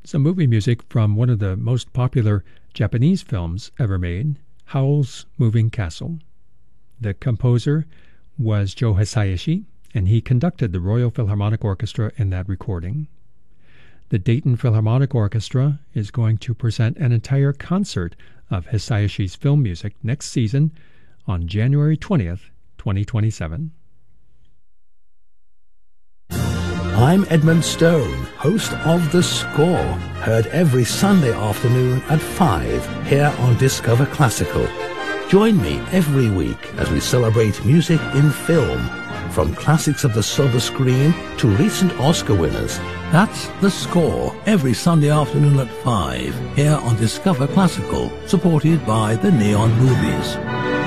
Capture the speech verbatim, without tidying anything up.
some movie music from one of the most popular Japanese films ever made, Howl's Moving Castle. The composer was Joe Hisaishi, and he conducted the Royal Philharmonic Orchestra in that recording. The Dayton Philharmonic Orchestra is going to present an entire concert of Hisaishi's film music next season on January twentieth, twenty twenty-seven. I'm Edmund Stone, host of The Score, heard every Sunday afternoon at five here on Discover Classical. Join me every week as we celebrate music in film, from classics of the silver screen to recent Oscar winners. That's The Score, every Sunday afternoon at five here on Discover Classical, supported by the Neon Movies.